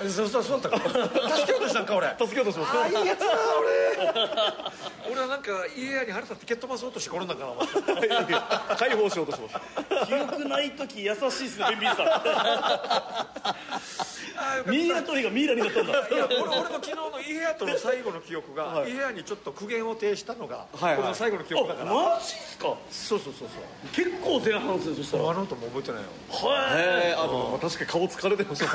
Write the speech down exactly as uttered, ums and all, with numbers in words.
そうそうそうだったか助けようとしたんか俺助けようとしました。 ああいいやつだ俺俺はなんか家屋に腹立って蹴っ飛ばそうとして転んだから思った解放しようとしました。 記憶ない時優しいっすねベンビーさん。ミイラ取りがミイラになったんだ。 いや俺俺の昨日のイヘアとの最後の記憶が、はい、イヘアにちょっと苦言を呈したのが、はいはい、俺の最後の記憶だから。 マジっすか。 そうそうそうそう結構前半戦そしたらあの後も覚えてないよ。 はい、 あの確かに顔疲れてました